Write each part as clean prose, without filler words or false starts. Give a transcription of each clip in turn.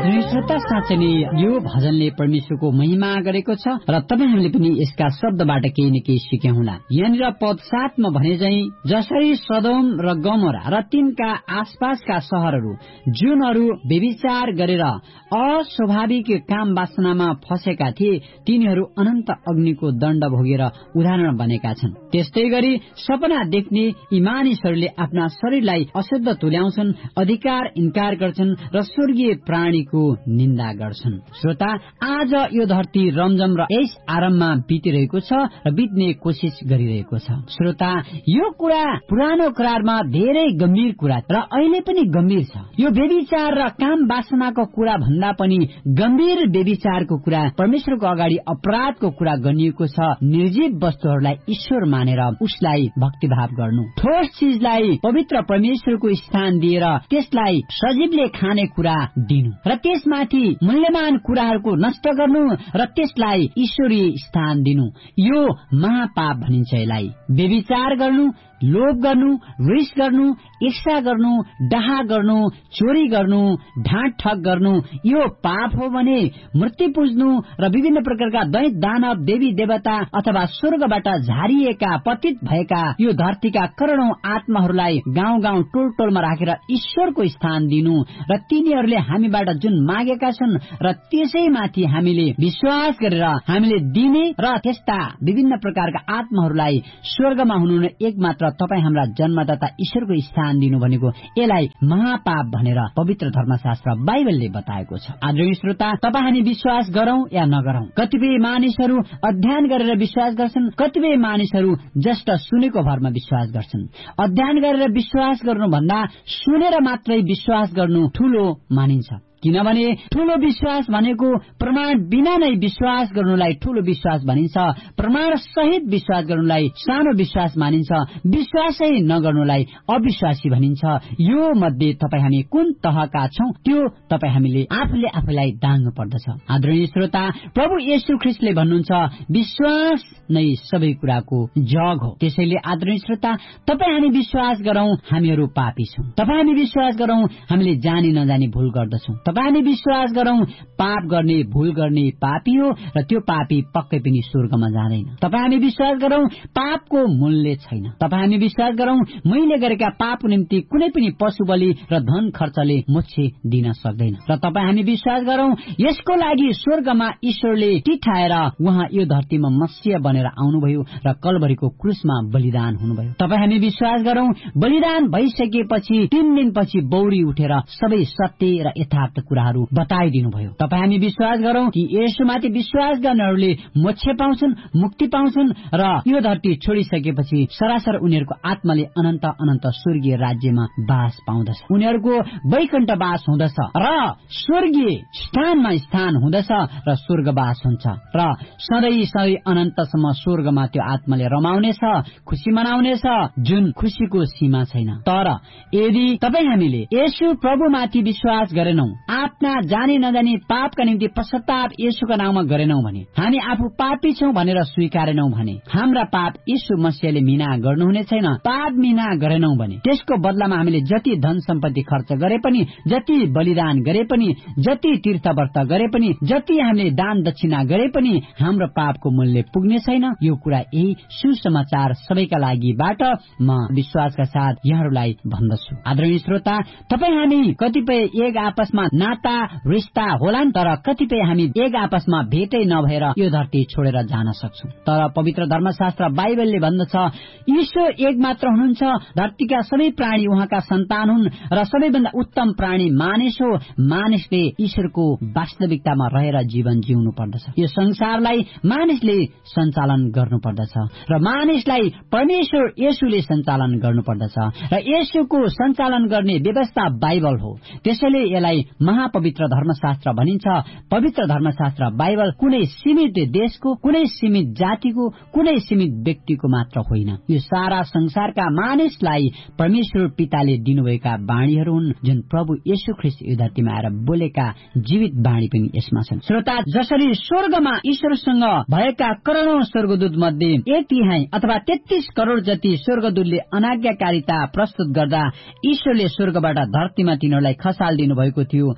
आदरणीय श्रोता, साँच्चै नै यो भजनले परमेश्वरको महिमा गरेको छ र तपाईहरूले पनि यसका शब्दबाट केही न केही सिके होला। यहाँनिर पद 7 मा भने चाहिँ जसरी सदोम र गमोरा र तिनका आसपासका शहरहरू जुनहरू व्यभिचार गरेर अस्वाभाविक काम वासनामा फसेका थिए तिनीहरू अनन्त अग्निको दण्ड भोगेर उदाहरण बनेका छन्। त्यस्तै गरी सपना देख्ने यी मानिसहरूले आफ्ना शरीरलाई अशुद्ध तुल्याउँछन्, अधिकार इन्कार गर्छन् र स्वर्गीय प्राणीको निन्दा गर्छन्। श्रोता, आज यो धरती रमझम र यस आराममा बितिरहेको छ र बित्ने कोसिस गरिरहेको छ। श्रोता, यो कुरा पुरानो करारमा धेरै गम्भीर कुरा र अहिले पनि गम्भीर छ। यो व्यभिचार र काम वासनाको कुरा भन्दा पनि गम्भीर व्यभिचारको कुरा, परमेश्वरको अगाडि अपराधको कुरा गरिएको छ। निर्जीव वस्तुहरूलाई ईश्वर मानेर उसलाई भक्तिभाव गर्नु, ठोस चीजलाई पवित्र परमेश्वरको स्थान दिएर त्यसलाई सजीवले खाने कुरा दिनु र त्यसमाथि मूल्यमान कुराहरूको नष्ट गर्नु र त्यसलाई ईश्वरीय स्थान दिनु, यो महापाप भनिन्छ। यसलाई व्यभिचार गर्नु, लोभ गर्नु, रिस गर्नु, ईर्ष्या गर्नु, डाहा गर्नु, चोरी गर्नु, ढाँट ठग गर्नु यो पाप हो भने मूर्ति पूज्नु र विभिन्न प्रकारका दैत दानव देवी देवता अथवा स्वर्गबाट झारिएका पतित भएका यो धरतीका करोडौं आत्माहरूलाई गाउँ गाउँ टोल टोलमा राखेर ईश्वरको स्थान दिनु र तिनीहरूले हामीबाट जुन मागेका छन् र त्यसैमाथि हामीले विश्वास गरेर हामीले दिने र त्यस्ता विभिन्न प्रकारका आत्माहरूलाई स्वर्गमा हुनु एकमात्र तपाईँ हाम्रा जन्मदाता ईश्वरको स्थान दिनु भनेको यसलाई महापाप भनेर पवित्र धर्मशास्त्र बाइबलले बताएको छ। आदरणीय श्रोता, तपाईँ हामी विश्वास गरौं या नगरौं, कतिपय मानिसहरू अध्ययन गरेर विश्वास गर्छन्, कतिपय मानिसहरू जस्ट सुनेको भरमा विश्वास गर्छन्। अध्ययन गरेर विश्वास गर्नुभन्दा सुनेर मात्रै विश्वास गर्नु ठूलो मानिन्छ, किनभने ठूलो विश्वास भनेको प्रमाण बिना नै विश्वास गर्नुलाई ठूलो विश्वास भनिन्छ, प्रमाण सहित विश्वास गर्नुलाई सानो विश्वास मानिन्छ, विश्वासै नगर्नुलाई अविश्वासी भनिन्छ। यो मध्ये तपाईँ हामी कुन तहका छौं त्यो तपाईँ हामीले आफूले आफूलाई दाङ्नु पर्दछ। आदरणीय श्रोता, प्रभु येशू ख्रीष्टले भन्नुहुन्छ विश्वास नै सबै कुराको जग हो। त्यसैले आदरणीय श्रोता, तपाईँ हामी विश्वास गरौं हामीहरू पापी छौं, तपाईँ हामी विश्वास गरौं हामीले जानी नजानी भूल गर्दछौं, तपाईँ हामी विश्वास गरौं पाप गर्ने भूल गर्ने पापी हो र त्यो पापी पक्कै पनि स्वर्गमा जाँदैन। तपाईँ हामी विश्वास गरौं पापको मूल्य छैन, तपाईँ हामी विश्वास गरौं मैले गरेका पापको निम्ति कुनै पनि पशु बलि र धन खर्चले मोक्ष दिन सक्दैन र तपाईँ हामी विश्वास गरौं यसको लागि स्वर्गमा ईश्वरले टिठाएर उहाँ यो धरतीमा मसीह बनेर आउनुभयो र कलवरीको क्रुसमा बलिदान हुनुभयो। तपाईँ हामी विश्वास गरौं बलिदान भइसकेपछि 3 दिनपछि बौरी उठेर सबै सत्य र यथार्थ कुराहरू बताइदिनु भयो। तपाईँ हामी विश्वास गरौं कि येशूमाथि विश्वास गर्नेहरूले मोक्ष पाउँछन्, मुक्ति पाउँछन् र यो धरती छोडिसकेपछि सरासर उनीहरूको आत्माले अनन्त अनन्त स्वर्गीय राज्यमा बास पाउँदछ, उनीहरूको वैकुण्ठ बास हुँदछ र स्वर्गीय स्थानमा स्थान हुँदछ र स्वर्गवास हुन्छ र सधैँ सधैँ अनन्तसम्म स्वर्गमा त्यो आत्माले रमाउनेछ, खुशी मनाउनेछ, जुन खुशीको सीमा छैन। तर यदि तपाईँ हामीले येशू प्रभुमाथि विश्वास गरेनौं, आफ्ना जानी नजानी पापका निम्ति पश्चाताप येशूका नाममा गरेनौं भने, हामी आफू पापी छौं भनेर स्वीकारेनौं भने हाम्रा पाप येशू मसीहले मिना गर्नुहुने छैन। पाप मिना गरेनौं भने त्यसको बदलामा हामीले जति धन सम्पत्ति खर्च गरे पनि, जति बलिदान गरे पनि, जति तीर्थव्रत गरे पनि, जति हामीले दान दक्षिणा गरे पनि हाम्रो पापको मूल्य पुग्ने छैन। यो कुरा यही सुसमाचार सबैका लागिबाट म विश्वासका साथ यहाँहरूलाई भन्दछु। आदरणीय श्रोता, तपाईँ हामी कतिपय एक आपसमा नाता रिश्ता होलान्, तर कतिपय हामी एक आपसमा भेटै नभएर यो धरती छोडेर जान सक्छौं। तर पवित्र धर्मशास्त्र बाइबलले भन्दछ ईश्वर एक मात्र हुनुहुन्छ, धरतीका सबै प्राणी उहाँका सन्तान हुन् र सबैभन्दा उत्तम प्राणी मानिस हो। मानिसले ईश्वरको वास्तविकतामा रहेर जीवन जिउनु पर्दछ, यो संसारलाई मानिसले सञ्चालन गर्नुपर्दछ र मानिसलाई परमेश्वर येशूले सञ्चालन गर्नुपर्दछ र येशूको सञ्चालन गर्ने व्यवस्था बाइबल हो। त्यसैले यसलाई महापवित्र धर्मशास्त्र भनिन्छ। पवित्र धर्मशास्त्र बाइबल कुनै सीमित देशको, कुनै सीमित जातिको, कुनै सीमित व्यक्तिको मात्र होइन, यो सारा संसारका मानिसलाई परमेश्वर पिताले दिनुभएका बाणीहरू हुन्, जुन प्रभु येशू ख्रीष्ट यो धरतीमा आएर बोलेका जीवित बाणी पनि यसमा छन्। श्रोता, जसरी स्वर्गमा ईश्वरसँग भएका करोडौं स्वर्गदूत मध्ये 1/3 अथवा 33 करोड जति स्वर्गदूतले अनाज्ञाकारिता प्रस्तुत गर्दा ईश्वरले स्वर्गबाट धरतीमा तिनीहरूलाई खसालिदिनु भएको थियो र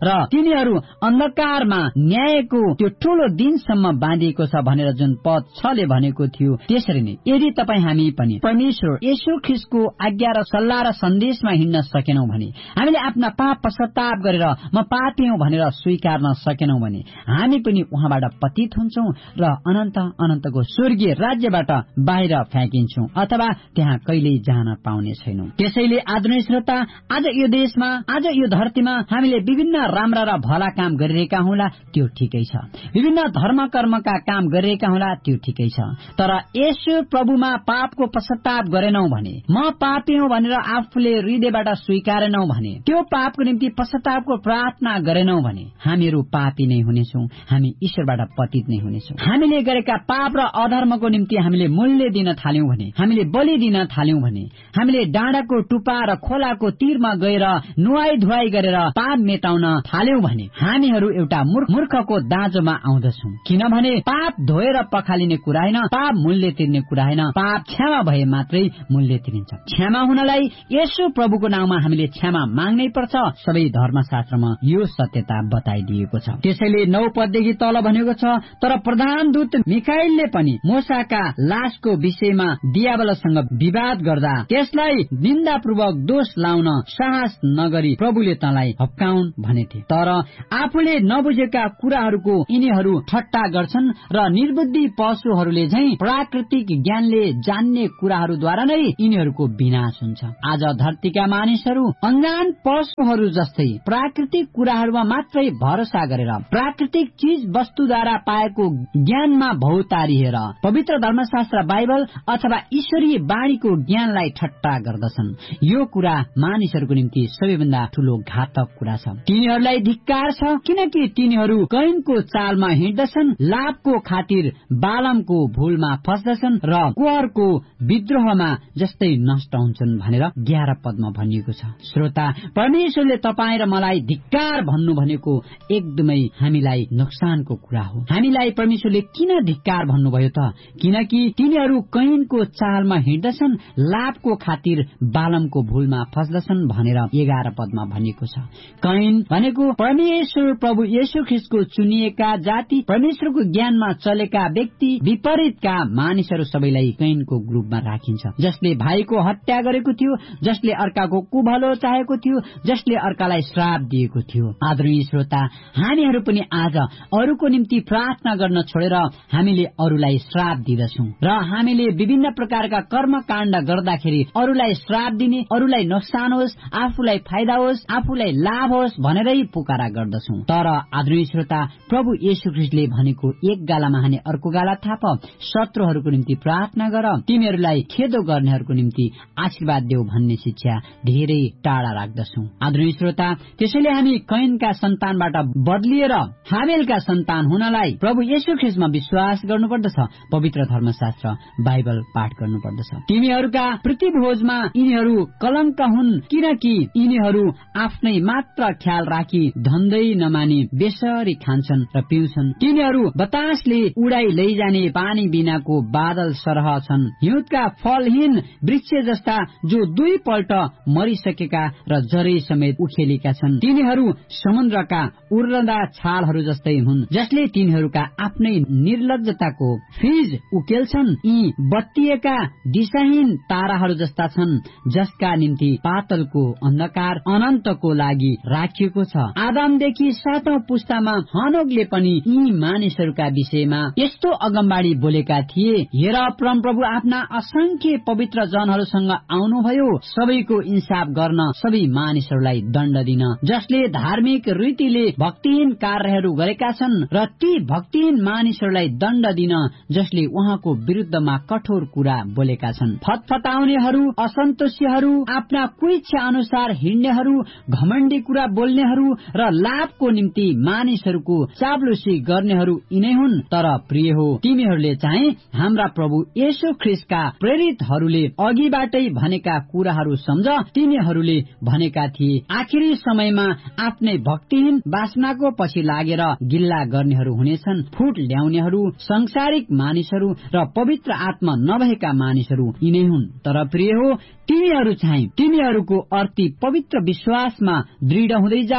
र तिनीहरू अन्धकारमा न्यायको त्यो ठूलो दिनसम्म बाँधिएको छ भनेर जुन पद 6 ले भनेको थियो, त्यसरी नै यदि तपाईँ हामी पनि परमेश्वर येशू ख्रीष्टको आज्ञा र सल्लाह र सन्देशमा हिँड्न सकेनौं भने, हामीले आफ्ना पाप पश्चाताप गरेर म पापी हुँ भनेर स्वीकार्न सकेनौं भने हामी पनि उहाँबाट पतित हुन्छौं र अनन्तको स्वर्गीय राज्यबाट बाहिर फ्याँकिन्छौं अथवा त्यहाँ कहिल्यै जान पाउने छैनौं। त्यसैले आदरणीय श्रोता, आज यो देशमा, आज यो धरतीमा हामीले विभिन्न राम्रा र भला काम गरिरहेका होला, त्यो ठिकै छ। विभिन्न धर्म कर्मका काम गरिरहेका होला, त्यो ठिकै छ। तर येशू प्रभुमा पापको पश्चाताप गरेनौं भने, म पापी हुँ भनेर आफूले हृदयबाट स्वीकारेनौं भने, त्यो पापको निम्ति पश्चातापको प्रार्थना गरेनौं भने हामीहरू पापी नै हुनेछौं, हामी ईश्वरबाट पतित नै हुनेछौं। हामीले गरेका पाप र अधर्मको निम्ति हामीले मूल्य दिन थाल्यौं भने, हामीले बलि दिन थाल्यौं भने, हामीले डाँडाको टुप्पा र खोलाको तीरमा गएर नुहाई धुवाई गरेर पाप मेटाउन थाल्यौं भने हामीहरू एउटा मूर्खको दाँजोमा आउँदछौं। किनभने पाप धोएर पखालिने कुरा हैन, पाप मूल्य तिर्ने कुरा हैन, पाप क्षमा भए मात्रै मूल्य तिरिन्छ। क्षमा हुनलाई येशू प्रभुको नाममा हामीले क्षमा माग्नै पर्छ। सबै धर्मशास्त्रमा यो सत्यता बताइदिएको छ। त्यसैले 9 पददेखि तल भनेको छ, तर प्रधान दूत मिकाएलले पनि मूसाका लासको विषयमा दियाबलसँग विवाद गर्दा त्यसलाई निन्दापूर्वक दोष लाउन साहस नगरी प्रभुले तँलाई हप्काउन् भनेथे। तर आफूले नबुझेका कुराहरूको यिनीहरू ठट्टा गर्छन् र निर्बुद्धि पशुहरूले झैं प्राकृतिक ज्ञानले जान्ने कुराहरूद्वारा नै यिनीहरूको विनाश हुन्छ। आज धरतीका मानिसहरू अनजान पशुहरू जस्तै प्राकृतिक कुराहरूमा मात्रै भरोसा गरेर प्राकृतिक चीज वस्तुद्वारा पाएको ज्ञानमा भौतारिएर पवित्र धर्मशास्त्र बाइबल अथवा ईश्वरीय बाणीको ज्ञानलाई ठट्टा गर्दछन्। यो कुरा मानिसहरूको निम्ति सबैभन्दा ठूलो घातक कुरा छ। तिनीहरूलाई धिक्कार छ, किनकि तिनीहरू कैनको चालमा हिँड्दछन्, लाभको खातिर बालामको भूलमा फस्दछन् र कोहरको विद्रोहमा जस्तै नष्ट हुन्छन् भनेर 11 पदमा भनिएको छ। श्रोता, परमेश्वरले तपाईँ र मलाई धिक्कार भन्नु भनेको एकदमै हामीलाई नोक्सानको कुरा हो। हामीलाई परमेश्वरले किन धिक्कार भन्नुभयो त? किनकि तिनीहरू कैनको चालमा हिँड्दछन्, लाभको खातिर बालामको भूलमा फस्दछन् भनेर 11 पदमा भनिएको छ। कैन भनेको परमेश्वर प्रभु येशू ख्रीष्टको चुनिएका जाति, परमेश्वरको ज्ञानमा चलेका व्यक्ति, विपरीतका मानिसहरू सबैलाई कैनको ग्रुपमा राखिन्छ। जसले भाइको हत्या गरेको थियो, जसले अर्काको कुभलो चाहेको थियो, जसले अर्कालाई श्राप दिएको थियो। आदरणीय श्रोता, हामीहरू पनि आज अरूको निम्ति प्रार्थना गर्न छोडेर हामीले अरूलाई श्राप दिँदछौं र हामीले विभिन्न प्रकारका कर्मकाण्ड गर्दाखेरि अरूलाई श्राप दिने, अरूलाई नोक्सान होस्, आफूलाई फाइदा होस्, आफूलाई लाभ होस् भनेरै पुकारा गर्दछौं। तर आदरणीय श्रोता, प्रभु येशू ख्रीष्टले भनेको एक गालामा हाने अर्को गाला थाप, शत्रुहरूको निम्ति प्रार्थना गर, तिमीहरूलाई खेदो गर्नेहरूको निम्ति आशीर्वाद देऊ भन्ने शिक्षा धेरै टाढा राख्दछौं। आदरणीय श्रोता, त्यसैले हामी कैनका सन्तानबाट बदलिएर हाबेलका सन्तान हुनलाई प्रभु येशू ख्रीष्टमा विश्वास गर्नुपर्दछ, पवित्र धर्मशास्त्र बाइबल पाठ गर्नुपर्दछ। तिनीहरूका प्रतिभोजमा यिनीहरू कलंक हुन्, किनकि यिनीहरू आफ्नै मात्र ख्याल राखी धन्दै नमानी बेसरी खान्छन् र पिउँछन्। तिनीहरू बतासले उडाई लैजाने पानी बिनाको बादल सरह छन्, हिउँदका फलहीन वृक्ष जस्ता जो 2 पल्ट मरिसकेका र जरै समेत उखेलेका छन्। तिनीहरू समुद्रका उर्लदा छालहरू जस्तै हुन्, जसले तिनीहरूका आफ्नै निर्लज्जताको फीज उकेल्छन्। यी बत्तिएका दिशाहीन ताराहरू जस्ता छन्, जसका निम्ति पातलको अन्धकार अनन्तको लागि राखिएको छ। आदमदेखि 7औं पुस्तामा हनोकले पनि यी मानिसहरूका विषयमा यस्तो अगमबाडी बोलेका थिए, हेर परमप्रभु आफ्ना असंख्य पवित्र जनहरूसँग आउनुभयो सबैको इंसाफ गर्न, सबै मानिसहरूलाई दण्ड दिन, जसले धार्मिक रीतिले भक्तिहीन कार्यहरू गरेका छन् र ती भक्तिहीन मानिसहरूलाई दण्ड दिन जसले उहाँको विरुद्धमा कठोर कुरा बोलेका छन्। फतफताउनेहरू, असन्तोषीहरू, आफ्ना कुइच्छा अनुसार हिँड्नेहरू, घमण्डी कुरा बोल्नेहरू र लाभको निम्ति मानिसहरूको चाप्लुसी गर्नेहरू यिनै हुन्। तर प्रिय हो, तिमीहरूले चाहिँ हाम्रा प्रभु येशू ख्रीष्टका प्रेरितहरूले अघिबाटै भनेका कुराहरू सम्झ। तिनीहरूले भनेका थिए, आखिरी समयमा आफ्नै भक्तिहीन वासनाको पछि लागेर गिल्ला गर्नेहरू हुनेछन्, फुट ल्याउनेहरू, संसारिक मानिसहरू र पवित्र आत्मा नभएका मानिसहरू यिनै हुन्। तर प्रिय हो, तिमीहरू चाहिँ तिमीहरूको अर्थी पवित्र विश्वासमा दृढ हुँदै जाऊ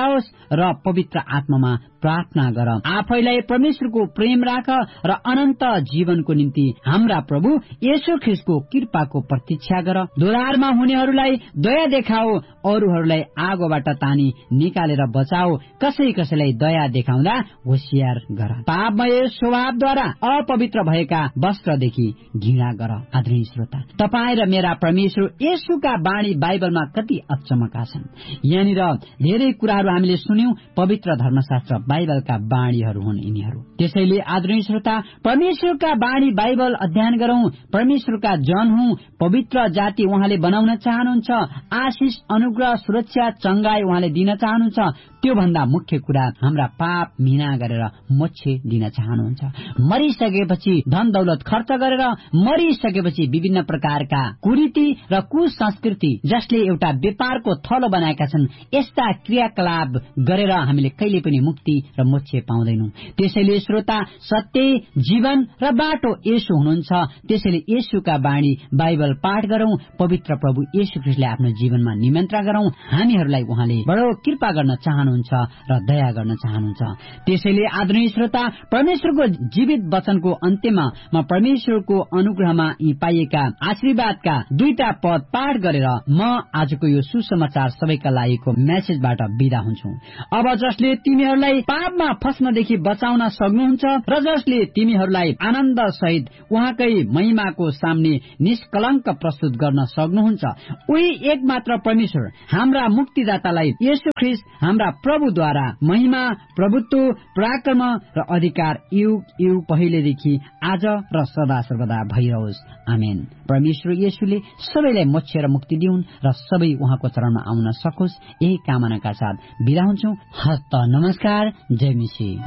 जाओस् र पवित्र आत्मामा प्रार्थना गर। आफैलाई परमेश्वरको प्रेम राख र अनन्त जीवनको निम्ति हाम्रा प्रभु येशू ख्रीष्टको कृपाको प्रतीक्षा गर। दोधारमा हुनेहरूलाई दया देखाओ, अरूहरूलाई आगोबाट तानी निकालेर बचाओ, कसैलाई दया देखाउँदा होशियार गर। पापमय स्वभावद्वारा अपवित्र भएका वस्त्रदेखि घृणा गर। आदरणीय श्रोता, तपाईँ र मेरा परमेश्वर येशूका बाणी बाइबलमा कति अचम्मका छन्। यहाँनिर धेरै कुराहरू हामीले सुन्यौं। पवित्र धर्मशास्त्र बाइबलका बाणीहरू हुन् यिनीहरू। त्यसैले आदरणीय श्रोता, परमेश्वरका बाणी बाइबल अध्ययन गरौं। परमेश्वरका जन हौं, पवित्र जाति उहाँले बनाउन चाहनुहुन्छ। आशिष, अनुग्रह, सुरक्षा, चंगाई उहाँले दिन चाहनुहुन्छ। त्यो भन्दा मुख्य कुरा हाम्रा पाप मिना गरेर मोक्ष दिन चाहनुहुन्छ। मरिसकेपछि धन दौलत खर्च गरेर, मरिसकेपछि विभिन्न प्रकारका कुरीति र कुसंस्कृति जसले एउटा व्यापारको थलो बनाएका छन्, यस्ता क्रियाकलाप गरेर हामीले कहिले पनि मुक्ति र मोक्ष पाउँदैनौं। त्यसैले श्रोता, सत्य, जीवन र बाटो येशू हुनुहुन्छ। त्यसैले येशूका बाणी बाइबल पाठ गरौं। पवित्र प्रभु येशू ख्रीष्टले आफ्नो जीवनमा निमन्त्रण गरौं। हामीहरूलाई उहाँले बडो कृपा गर्न चाहनुहुन्छ र दया गर्न चाहनुहुन्छ। त्यसैले आदरणीय श्रोता, परमेश्वरको जीवित वचनको अन्त्यमा म परमेश्वरको अनुग्रहमा यी पाइएका आशीर्वादका 2 पद पाठ गरेर म आजको यो सुसमाचार सबैका लागिको मेसेजबाट बिदा हुन्छु। अब जसले तिमीहरूलाई पापमा फस्नदेखि बचाउन सक्नुहुन्छ र जसले तिमीहरूलाई आनन्द सहित उहाँकै महिमाको सामने निष्कलङ्क प्रस्तुत गर्न सक्नुहुन्छ, उही एकमात्र परमेश्वर हाम्रा मुक्तिदातालाई येशू ख्रीष्ट हाम्रा प्रभुद्वारा महिमा, प्रभुत्व, पराक्रम र अधिकार युग युग पहिलेदेखि आज र सदा सर्वदा भइरहोस्। आमेन। परमेश्वर येशूले सबैलाई मोक्ष र मुक्ति दिउन् र सबै उहाँको चरणमा आउन सकोस्, यही कामनाका साथ बिदा हुन्छौं। हस्त नमस्कार, जय मसीह।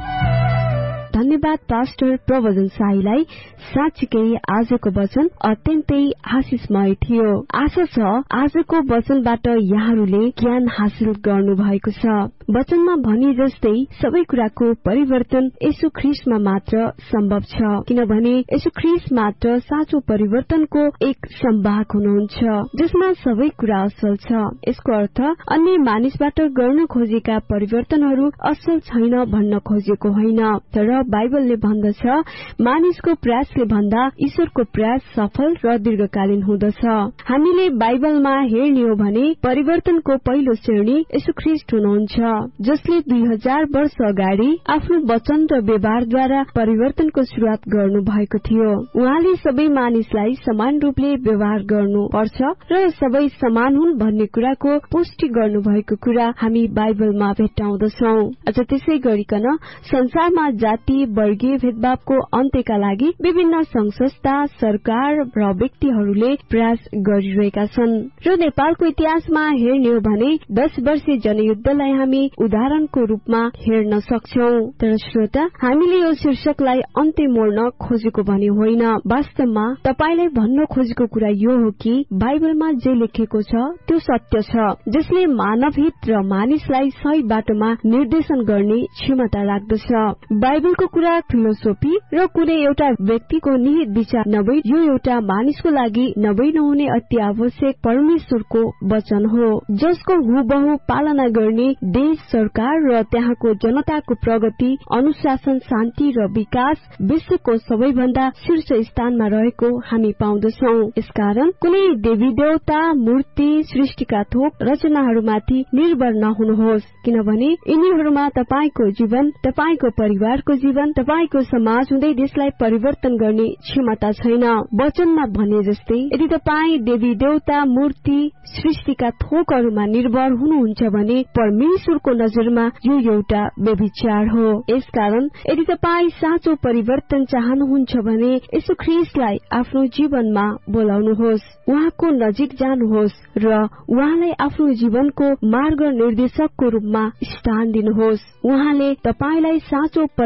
धन्यवाद पास्टर प्रवचन शाहीलाई। साँच्चीकै आजको वचन अत्यन्तै आशिषमय थियो। आशा छ आजको वचनबाट यहाँहरूले ज्ञान हासिल गर्नु भएको छ। वचनमा भने जस्तै सबै कुराको परिवर्तन येशू ख्रीष्टमा मात्र सम्भव छ, किनभने येशू ख्रीष्ट मात्र साँचो परिवर्तनको एक संवाहक हुनुहुन्छ जसमा सबै कुरा असल छ। यसको अर्थ अन्य मानिसबाट गर्न खोजेका परिवर्तनहरू असल छैन भन्न खोजेको होइन, तर बाइबलले भन्दछ मानिसको प्रयासले भन्दा ईश्वरको प्रयास सफल र दीर्घकालीन हुँदछ। हामीले बाइबलमा हेर्ने हो भने परिवर्तनको पहिलो श्रेणी येशू ख्रीष्ट हुनुहुन्छ, जसले 2000 वर्ष अगाडि आफ्नो वचन र व्यवहारद्वारा परिवर्तनको शुरूआत गर्नु भएको थियो। उहाँले सबै मानिसलाई समान रूपले व्यवहार गर्नु पर्छ र सबै समान हुन् भन्ने कुराको पुष्टि गर्नु भएको कुरा हामी बाइबलमा भेट्टाउँदछौं। अझ त्यसै गरिकन संसारमा जाति वर्गीय भेदभावको अन्त्यका लागि विभिन्न संघ संस्था, सरकार र व्यक्तिहरूले प्रयास गरिरहेका छन्। र नेपालको इतिहासमा हेर्ने हो भने 10 वर्षीय जनयुद्धलाई हामी उदाहरणको रूपमा हेर्न सक्छौं। तर श्रोता, हामीले यो शीर्षकलाई अन्त्य मोड्न खोजेको भने होइन। वास्तवमा तपाईलाई भन्न खोजेको कुरा यो हो कि बाइबलमा जे लेखेको छ त्यो सत्य छ, जसले मानव हित र मानिसलाई सही बाटोमा निर्देशन गर्ने क्षमता राख्दछ। बाइबलको कुरा फिलोसोफी र कुनै एउटा व्यक्तिको निहित विचार नभई यो एउटा मानिसको लागि नभई नहुने अति आवश्यक परमेश्वरको वचन हो, जसको हुबहु पालना गर्ने देश, सरकार र त्यहाँको जनताको प्रगति, अनुशासन, शान्ति र विकास विश्वको सबैभन्दा शीर्ष स्थानमा रहेको हामी पाउँदछौं। यसकारण कुनै देवी देवता, मूर्ति, सृष्टिका थोक रचनाहरूमाथि निर्भर नहुनुहोस्, किनभने यिनीहरूमा तपाईको जीवन, तपाईको परिवारको जीवन, तपाईको समाज हुँदै देशलाई परिवर्तन गर्ने क्षमता छैन। वचनमा भने जस्तै यदि तपाई देवी देवता, मूर्ति, सृष्टिका थोकहरूमा निर्भर हुनुहुन्छ भने परमेश्वरको नजरमा यो एउटा व्यभिचार हो। यसकारण यदि तपाई साँचो परिवर्तन चाहनुहुन्छ भने येशू ख्रीष्टलाई आफ्नो जीवनमा बोलाउनुहोस्, उहाँको नजिक जानुहोस् र उहाँलाई आफ्नो जीवनको मार्ग निर्देशकको रूपमा स्थान दिनुहोस्। उहाँले तपाईलाई साँचो परिवर्तन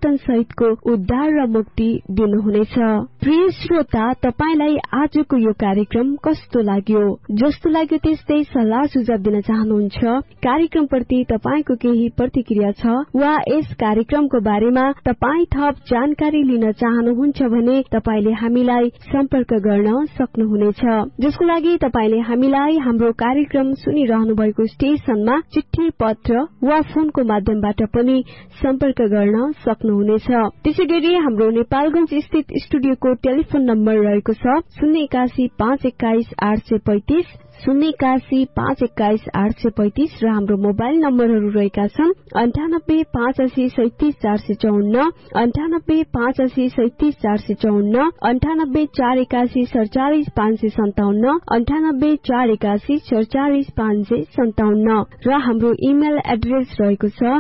परिवर्तन सहितको उद्धार र मुक्ति दिनुहुनेछ। प्रिय श्रोता, तपाईलाई आजको यो कार्यक्रम कस्तो लाग्यो? जस्तो लाग्यो त्यस्तै सल्लाह सुझाव दिन चाहनुहुन्छ? कार्यक्रम प्रति तपाईको केही प्रतिक्रिया छ वा यस कार्यक्रमको बारेमा तपाई थप जानकारी लिन चाहनुहुन्छ भने तपाईले हामीलाई सम्पर्क गर्न सक्नुहुनेछ, जसको लागि तपाईले हामीलाई हाम्रो कार्यक्रम सुनिरहनु भएको स्टेशनमा चिठी, पत्र वा फोनको माध्यमबाट पनि सम्पर्क गर्न सक्नुहुनेछ। त्यसैगरी हाम्रो नेपालगञ्ज स्थित स्टुडियोको टेलिफोन नम्बर रहेको छ 081 521 835 081 521 835 र हाम्रो मोबाइल नम्बरहरू रहेका छन् 98 85 37 454 98 85 37 454 98 481 47 557 98 481 47 557 र हाम्रो इमेल एड्रेस रहेको छ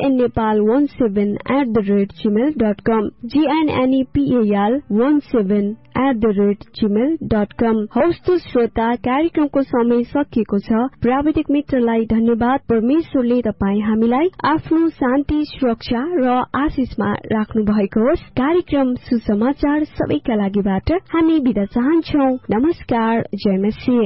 gnepal17@gmail.com gnepal17@gmail.com। हौस् त श्रोता, कार्यक्रमको समय सकिएको छ। प्राविधिक मित्रलाई धन्यवाद। परमेश्वरले तपाई हामीलाई आफ्नो शान्ति, सुरक्षा र आशिषमा राख्नु भएको होस्। कार्यक्रम सुसमाचार सबैका लागिबाट हामी बिदा चाहन्छौ। नमस्कार, जय मसीह।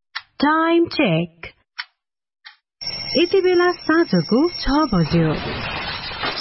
Time check. यति बेला साँझको 6 बज्यो।